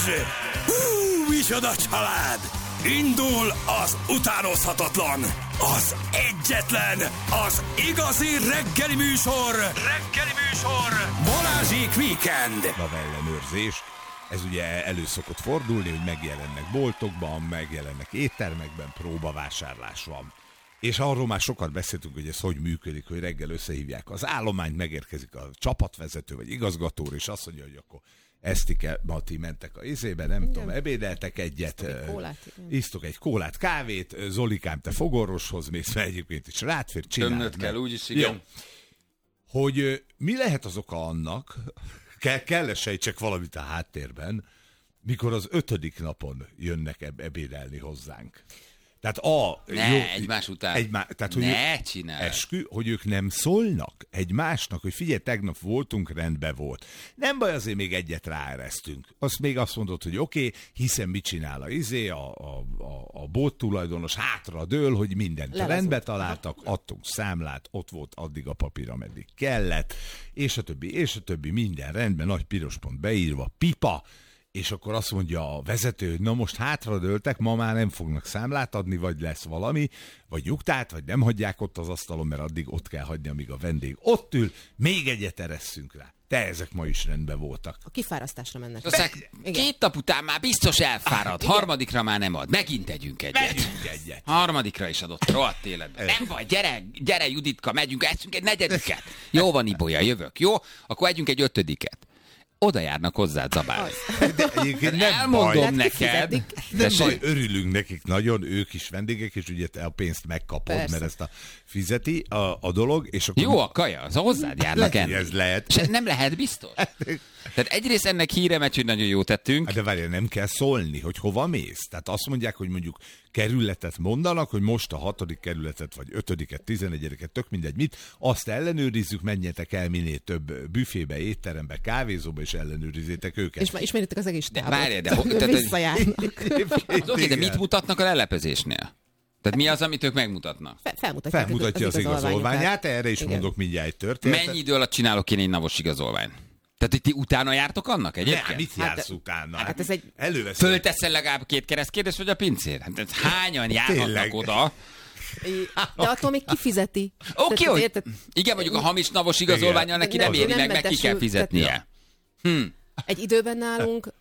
Hú, micsoda család! Indul az utánozhatatlan, az egyetlen, az igazi reggeli műsor, Balázsék Weekend. Ellenőrzés. Ez ugye elő szokott fordulni, hogy megjelennek boltokban, megjelennek éttermekben, próbavásárlás van. És arról már sokat beszéltünk, hogy ez hogy működik, hogy reggel összehívják az állományt, megérkezik a csapatvezető vagy igazgató, és azt mondja, hogy akkor Esztike, Mati mentek a izébe, nem tudom, ebédeltek egyet, isztok egy kólát, kávét, Zolikám, te fogorvoshoz mész, mert egyébként is rátfér, csináld. Tömnöd kell, úgyis igen. Jó. Hogy mi lehet az oka annak, kell sejtsek valamit a háttérben, mikor az 5. napon jönnek ebédelni hozzánk. Tehát egymás után. Tehát, hogy ne csinálj. Eskü, hogy ők nem szólnak egymásnak, hogy figyelj, tegnap voltunk, rendben volt. Nem baj, azért még egyet ráeresztünk. Azt még azt mondod, hogy oké, hiszen mit csinál a bolt tulajdonos, hátra dől, hogy mindent rendbe találtak, adtunk számlát, ott volt addig a papír, ameddig kellett, és a többi, minden rendben, nagy piros pont beírva, pipa, és akkor azt mondja a vezető, hogy na most hátradőltek, ma már nem fognak számlát adni, vagy lesz valami, vagy nyugtát, vagy nem hagyják ott az asztalon, mert addig ott kell hagyni, amíg a vendég ott ül, még egyet eresszünk rá. De ezek ma is rendben voltak. A kifárasztásra mennek. Két nap után már biztos elfárad, harmadikra már nem ad. Megint együnk egyet. Harmadikra is adott, rohadt életben. Nem baj, gyere Juditka, eszünk egy 4. Jó van, Ibolya, jövök, jó? Akkor együnk egy 5. Oda járnak hozzád zabálni. Elmondom neked. De baj, örülünk nekik nagyon, ők is vendégek, és ugye te a pénzt megkapod, persze, mert ezt fizeti a dolog. És akkor jó a kaja, az hozzád járnak enni. Ez lehet. És nem lehet biztos. Tehát egyrészt ennek híre megy, hogy nagyon jót tettünk. De várjál, nem kell szólni, hogy hova mész. Tehát azt mondják, hogy mondjuk kerületet mondanak, hogy most a 6. kerületet, vagy 5., 11., tök mindegy mit, azt ellenőrizzük, menjetek el minél több büfébe, étterembe, kávézóba, és ellenőrizzétek őket. És már ismeritek az egész tábort. Várjál, de mit mutatnak a lelepezésnél? Tehát mi az, amit ők megmutatnak? Felmutatja az igazolványát, erre is mondok mindjárt egy történetet. Mennyi idő alatt csinálok én egy navos igazolványt? Tehát, hogy ti utána jártok annak egyébként? Nem, mit jársz utána? Hát ez egy... Fölteszel legalább 2 keresztkérdést, vagy a pincér? Hát hányan járhatnak oda? De attól még kifizeti. Oké, hogy... Igen, mondjuk a hamis navos igazolvánnyal neki nem éri meg ki kell fizetnie. Egy időben nálunk,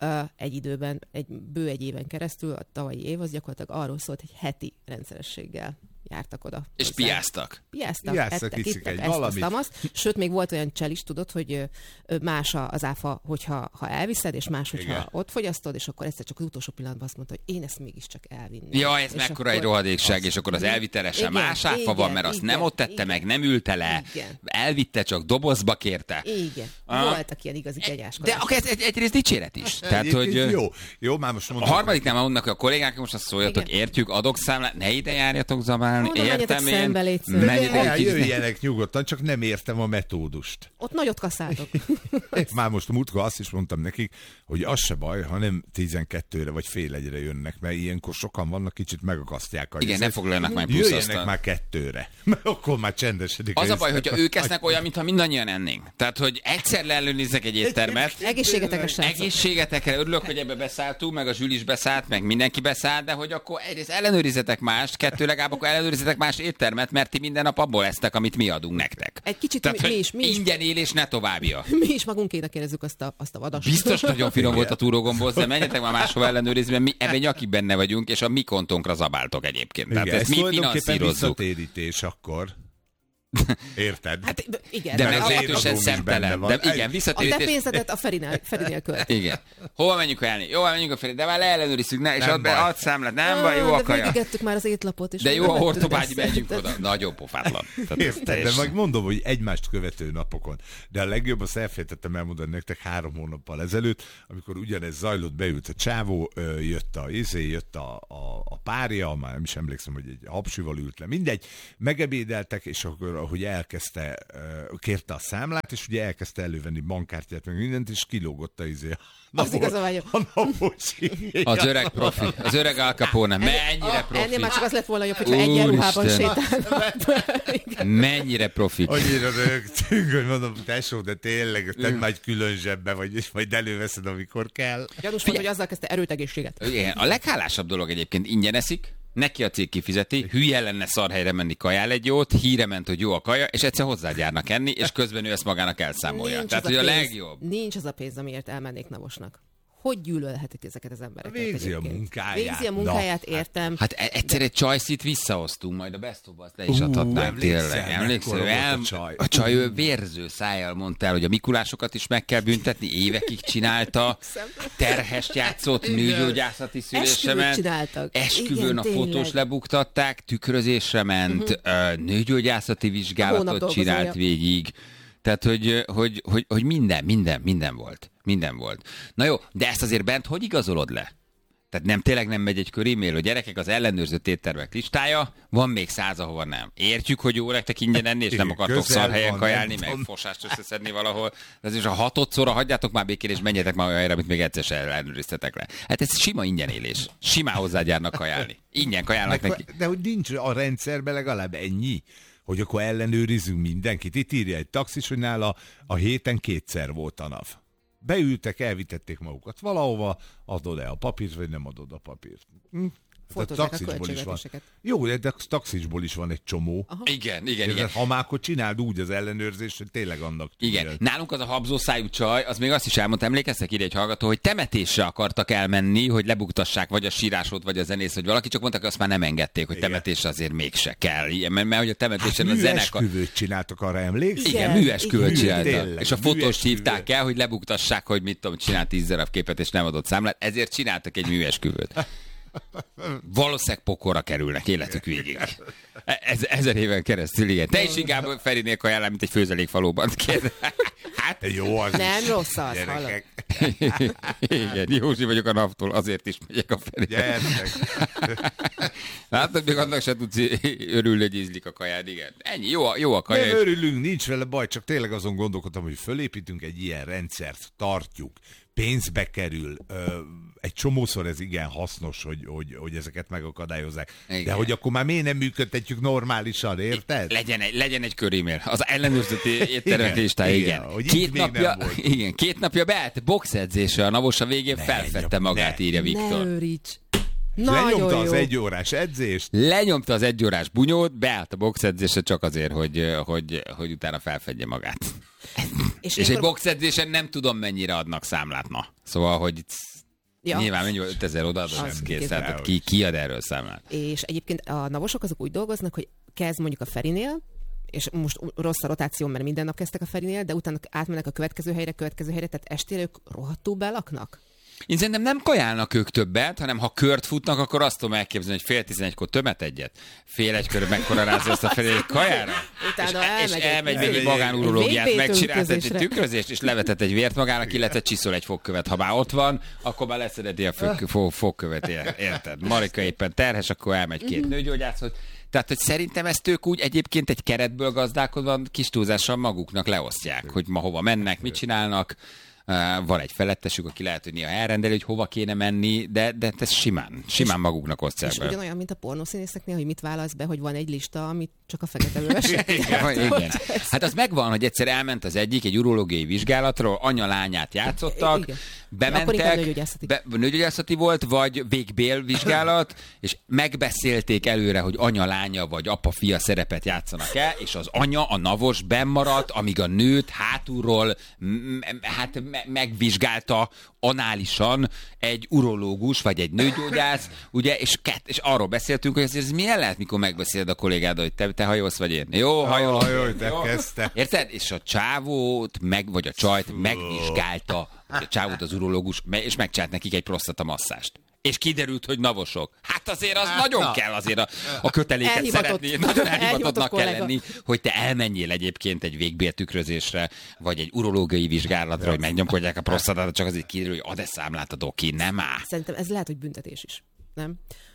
bő egy éven keresztül, a tavalyi év az gyakorlatilag arról szólt, hogy heti rendszerességgel jártak oda. És piáztak. Ettek, ittek, ezt. Sőt, még volt olyan csel is, tudod, hogy más az áfa, hogyha elviszed, és más, hogyha ott fogyasztod, és akkor egyszer csak az utolsó pillanatban azt mondta, hogy én ezt mégiscsak elvinném. Ja, ez mekkora egy rohadékság, és akkor az elvitelesen más áfa van, mert azt nem ott tette meg, nem ülte le, elvitte, csak dobozba kérte. Igen. Voltak ilyen igazi kegyáskodások. De ez egyrészt dicséret is. Tehát, hogy jó, már most mondom. A harmadiknál már mondnak, hogy a kollégák most azt szóljatok, értjük, adok számlát, ne ide járjatok zabálni. Értem én. Jöjjenek nyugodtan, csak nem értem a metódust. Ott nagyot kasszáltok. Már most múltkor azt is mondtam nekik, hogy az se baj, ha nem 12-re vagy fél egyre jönnek, mert ilyenkor sokan vannak, kicsit megakasztják. Igen, ne foglaljanak már plusz jöjjenek már 2-re, mert akkor már csendesedik. Az a baj, hogyha ők esznek olyan, mintha mindannyian ennénk. Tehát, hogy egyszer leellenőrizzek egy éttermet. Egészségetekre, srácok. Egészségetekre, örülök, hogy ebbe beszálltunk, meg a Zsül is beszállt, meg mindenki beszállt, de hogy akkor egyrészt ellenőrizetek mást, 2 legalább akkor ellenőrizetek más éttermet, mert ti minden nap abból esztek, amit mi adunk nektek. Egy kicsit tehát, mi is. Ingyen élés, ne továbbja. Mi is magunkének érezzük azt a vadast. Biztos nagyon finom volt a túrógombóc, de menjetek már máshova ellenőrizni, mert mi ebben nyakig benne vagyunk, és a mi kontónkra zabáltok egyébként. Igen, tehát ezt mi finanszírozzuk. Visszatérítés akkor. Érted? Hát igen. De meglehetősen szemtelen. De igen, visszatérítés. A te pénzedet a Ferinél költ. Igen. Hova menjünk elni? Jó, menjünk a Feri, de már leellenőrizzük, és add számlát. Nem baj, jó a kaja. De végigettük már az étlapot. De jó a Hortobágyi, megyünk oda. Nagyon pofátlan. Érted, de meg mondom, hogy egymást követő napokon. De a legjobb, azt elfelejtettem elmondani nektek 3 hónappal ezelőtt, amikor ugyanez zajlott, beült a csávó, jött a párja, már nem is emlékszem, hogy egy hapsival ült le, mindegy, megebédeltek, és akkor hogy kérte a számlát, és ugye elkezdte elővenni bankkártyát, meg mindent, és kilógott a Az igazolvány. Az öreg profi, az öreg Al Capone, mennyire profi. Ennél már csak az lett volna jobb, hogyha egyenruhában sétálna. Mennyire profi. Annyira rögtünk, hogy mondom, tesó, de tényleg, te már egy külön zsebbe vagy, és majd előveszed, amikor kell. Gyanús volt, hogy azzal kezdte erőtegészséget. Igen, a leghálásabb dolog egyébként ingyen eszik, neki a cég kifizeti, hülye lenne szarhelyre menni, kajál egy jót, híre ment, hogy jó a kaja, és egyszer hozzágyárnak enni, és közben ő ezt magának elszámolja. Nincs Tehát, hogy a legjobb. Nincs az a pénz, amiért elmennék Navosnak. Hogy gyűlölhetik ezeket az embereket? Végzi a munkáját. Végzi a munkáját, értem. Hát egyszer egy csajszit visszahoztunk, majd a Best of Us-t le is adhatnánk tényleg. Emlékszel? A csaj ő vérző szájjal mondta el, hogy a Mikulásokat is meg kell büntetni, évekig csinálta, terhest játszott, nőgyógyászati szülésemen. Esküvőn a fotós lebuktatták, tükrözésre ment, nőgyógyászati vizsgálatot csinált végig. Tehát, hogy minden volt. Minden volt. Na jó, de ezt azért bent hogy igazolod le? Tehát tényleg nem megy egy kör e-mail, hogy gyerekek, az ellenőrzött éttermek listája, van még 100, ahova nem. Értjük, hogy jó nektek ingyen enni, és nem akartok szarhelyen kajálni, meg fosást összeszedni valahol. Ez is a 6-szorra hagyjátok már békén, és menjetek már olyanra, amit még egyszer sem ellenőriztetek le. Hát ez sima ingyen élés. Simán hozzágyárnak kajálni. Ingyen kajálnak neki. De hogy nincs a rendszerben legalább ennyi, hogy akkor ellenőrizzünk mindenkit. Itt írja egy taxis, hogy nála a héten 2-szer volt a NAV. Beültek, elvitették magukat valahova, adod-e a papírt, vagy nem adod a papírt. Fotózzák a költségvetéseket. Jó, de taxisból is van egy csomó. Aha. Igen. Ha már akkor csináld úgy az ellenőrzést, hogy tényleg annak tudja. Igen. Nálunk az a habzószájú csaj, az még azt is elmondta, emlékeztek, ide egy hallgató, hogy temetésre akartak elmenni, hogy lebuktassák vagy a sírásot, vagy a zenész, vagy valaki, csak mondták, hogy azt már nem engedték, hogy temetésre azért mégse kell. Mert hogy a temetésen a zenekar... Műesküvőt csináltak, arra emlékszel? Igen, műesküvőt csináltak. És a fotóst hívták el, hogy lebuktassák, hogy mit tudom, csinált 10 darab képet, és nem adott számlát, ezért csináltak egy műesküvőt. Valószínűleg pokorra kerülnek életük végig. 1000 éven keresztül, igen. Te is inkább Ferinél kajálál, mint egy főzelékfalóban. Hát jó, az nem rossz az, gyerekek. Igen, Józsi vagyok a NAV-tól, azért is megyek a Ferinél. Látod, még annak se tudsz örülni, hogy ízlik a kajád, igen. Ennyi, jó a kaja. Nem örülünk, nincs vele baj, csak tényleg azon gondolkodtam, hogy fölépítünk egy ilyen rendszert, tartjuk, pénzbe kerül, egy csomószor ez igen hasznos, hogy ezeket megakadályozzák. Igen. De hogy akkor már miért nem működtetjük normálisan, érted? Legyen egy körémér. Az ellenőrzött éttermek listája, igen. 2 napja beállt boxedzésre, a Navos a végén felfedte magát, írja Viktor. Ne őríts! Lenyomta az 1 órás edzést? Lenyomta az 1 órás bunyót, beállt a boxedzésre csak azért, hogy utána felfedje magát. És egy boxedzésen nem tudom, mennyire adnak számlát ma. Szóval, hogy nyilván mennyi 5000 odaadod, tehát ki ad erről számlát. És egyébként a Navosok azok úgy dolgoznak, hogy kezd mondjuk a Ferinél, és most rossz a rotáció, mert minden nap kezdtek a Ferinél, de utána átmennek a következő helyre, tehát estére ők rohadtul belaknak. Én szerintem nem kajálnak ők többet, hanem ha kört futnak, akkor azt tudom elképzelni, hogy 10:30-kor tömet egyet, 11:30 megkorarázza azt a felé kajára, és elmegy még egy magánurológiát, megcsináltat egy tükrözést, és levetett egy vért magának, illetve csiszol egy fogkövet. Ha már ott van, akkor már leszedeti a fogkövet, érted? Marika éppen terhes, akkor elmegy 2 nőgyógyászhoz. Tehát, hogy szerintem ezt ők úgy egyébként egy keretből gazdálkodva kis túlzással maguknak leosztják, hogy ma hova mennek, mit csinálnak. Van egy felettesük, aki lehet, hogy néha elrendeli, hogy hova kéne menni, de ez simán maguknak osztják be. És ugyanolyan, mint a pornószínészeknél, hogy mit válasz be, hogy van egy lista, amit csak a fekete művesek. Igen. Hát az megvan, hogy egyszer elment az egyik egy urológiai vizsgálatról, anya-lányát játszottak, bementek, nőgyógyászati volt, vagy végbél vizsgálat, és megbeszélték előre, hogy anya-lánya vagy apa-fia szerepet játszanak el, és az anya, a Navos bennmaradt, amíg a nőt hátulról megvizsgálta análisan egy urológus, vagy egy nőgyógyász, ugye, és arról beszéltünk, hogy ez milyen lehet, mikor megbeszéled a kollégáddal, hogy te hajolsz, vagy én. Jó, hajolsz. Érted? És a csávót, vagy a csajt megvizsgálta, a csávót az urológus, és megcsinált nekik egy prosztatamasszást. És kiderült, hogy Navosok. Hát azért az nagyon kell azért a köteléket szeretni. Nagyon elhivatottnak kell lenni, hogy te elmenjél egyébként egy végbéltükrözésre, vagy egy urológiai vizsgálatra, hogy megnyomkodják a prosztatát, csak azért kiderül, hogy ad-e számlát a doki, nem áll. Szerintem ez lehet, hogy büntetés is. Nem?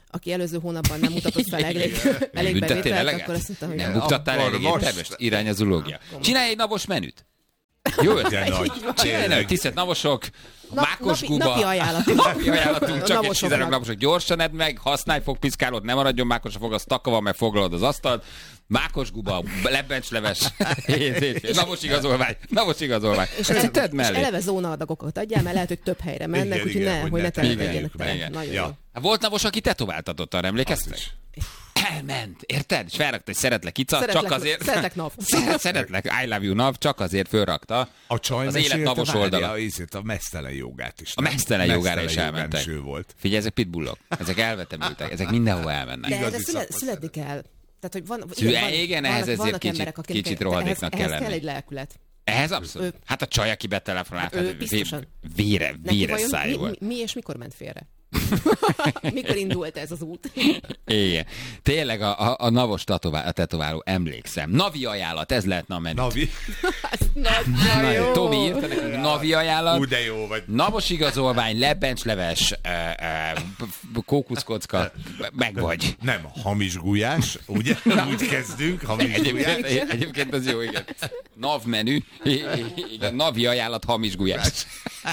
aki előző hónapban nem mutatott fel elég bevételt, akkor azt mondta, hogy... Nem buktattál elég értelmes irány az ulógia. Csinálj egy napos menüt. Jó ötlet. Csinálj tisztelt navosok, mákosguba. Napi ajánlatunk. Csak egy 15 naposok. Gyorsan edd meg, használj fogpiszkálót, ne maradjon mákos a fog, az takava, meg foglalod az asztalt. Mákosguba, lebbencsleves, navos igazolvány. És eleve zónaadagokat adjál, mert lehet, hogy több helyre mennek, úgyhogy ne telepedjenek fel. Nagyon jó. Volt navos, aki tetováltatott, arra emlékeztek? Elment, érted? És felrakta, hogy szeretlek Ica, csak azért... Szeretlek NAV. Szeretlek, I love you NAV, csak azért fölrakta. A csaj az élet navos oldala. A mesztelen jogát is. A mesztelen jogára is elmentek. Volt. Figyelj, ezek pitbullok. Ezek elvetemültek. Ezek mindenhol elmennek. De születni kell. Tehát, hogy igen, ehhez ezért kicsit rohadéknak kell lenni. Ehhez kell egy lelkület. Ehhez abszolút. Hát a csaj, aki betelefonált, biztosan. Véres szájú volt. Mi és mikor ment félre? Mikor indult ez az út? Igen. Tényleg a navos tetováló, emlékszem. Navi ajánlat, ez lehetne a menü. Navi? Nagyon jó. Tomi írta nekünk, navi ajánlat. De jó vagy. Navos igazolvány, lebbencsleves, kókuszkocka, meg vagy. Nem, hamis gulyás, ugye? Úgy kezdünk, hamis gulyás. Egyébként az jó, igen. NAV menü, igen, navi ajánlat, hamis gulyás.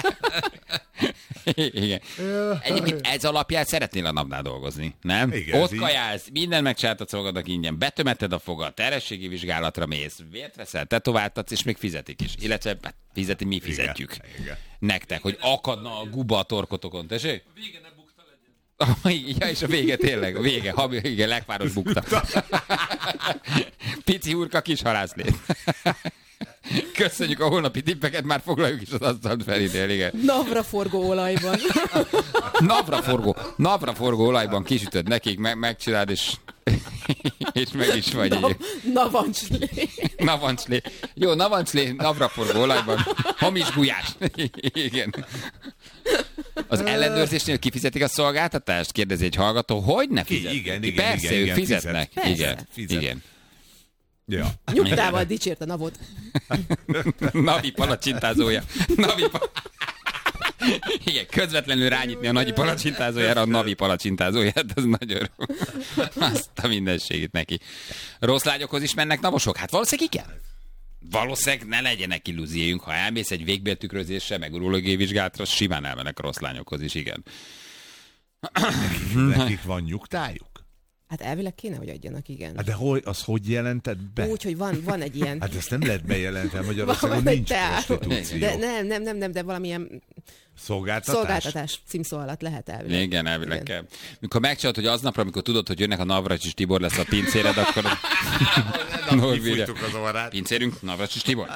Igen. Egyébként ez alapján szeretnél a napnál dolgozni, nem? Igen, ott kajálsz, minden megcsináltatsz magadnak ingyen, betömeted a fogad, terhességi vizsgálatra mész, vért veszel, tetováltatsz, és még fizetik is. Illetve fizeti, mi fizetjük. Igen. Nektek, hogy akadna a guba a torkotokon, tessék? A vége ne bukta legyen. Ja, és a vége tényleg, a vége, igen, lekváros bukta. Pici hurka, kis halászlét. Köszönjük a holnapi tippeket, már foglaljuk is az asztalt felidél, igen. Navra forgó olajban. Navra forgó olajban kisütöd nekik, megcsináld, és meg is vagy. Navancslé. Jó, navancslé, navra forgó olajban. Hamis gulyás. Igen. Az ellenőrzésnél kifizetik a szolgáltatást? Kérdezi egy hallgató. Hogy ne fizetik? Igen, Persze, ők fizetnek. Igen. Ja. Nyugtával dicsért a navot. Navi palacsintázója. Igen, közvetlenül rányitni a nagyi palacsintázójára a navi palacsintázóját, az nagyon jó. Azt a mindenségét neki. Rossz lányokhoz is mennek navosok? Hát valószínűleg igen. Valószínűleg ne legyenek illúzióink, ha elmész egy végbéltükrözésre, meg urológiai vizsgálatra, simán elmennek a rossz lányokhoz is, igen. Nekik van nyugtájuk? Hát elvileg kéne, hogy adjanak, igen. Hát de hogy jelented be? Úgy, hogy van egy ilyen... Hát ezt nem lehet bejelenteni, Magyarországon nincs prostitúció. De nem, de valamilyen... Szolgáltatás címszó alatt lehet elvileg. Igen, elvileg kell. Mikor megcsinálod, hogy aznapra, amikor tudod, hogy jönnek a Navracsis Tibor lesz a pincéred, akkor... Kifújtuk az orrát. Pincérünk, Navracsis Tibor.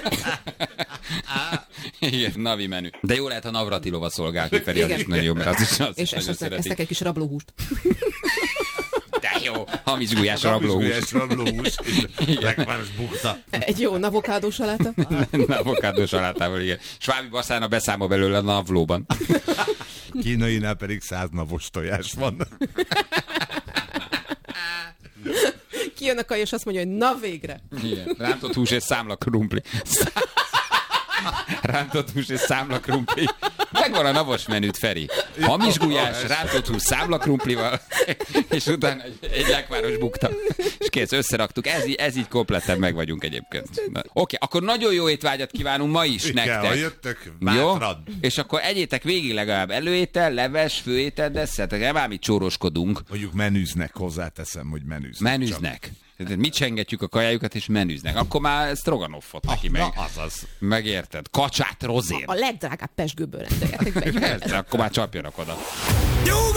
Igen, navi menü. De jó lehet a Navratilova szolgálni, Feri, az is nagyon jó, mert az is és esznek egy kis rablóhúst. De jó, hamis gulyás rablóhús. Lekváros bukta. Egy jó avokádó saláta. Avokádó salátával, igen. Svábi Baszána beszámol belőle a navlóban. Kínainál pedig 100 navos tojás van. Kijön a kaj, és azt mondja, hogy na végre. Igen, rántott hús és számla krumpli. Rántott hús és számla krumpli. Megvan a navos menüt, Feri. Hamis gulyás, rántott hús számla krumplival, és utána egy lekváros bukta. És kész, összeraktuk. Ez így kompletten meg vagyunk egyébként. Oké, akkor nagyon jó étvágyat kívánunk ma is nektek. Ha jöttök, bátran. Jó? És akkor egyétek végig legalább előétel, leves, főétel, desszertek. Nem ám itt csóroskodunk. Mondjuk menüznek, hozzáteszem, hogy menüznek. Menüznek. Mi csengetjük a kajájukat, és menüznek. Akkor már stroganoffot neki meg. Azaz. Megérted? Kacsát rozén. A legdrágább pezsgőből rendeljetek be. Persze, akkor már csapjanak oda. Nyugodj!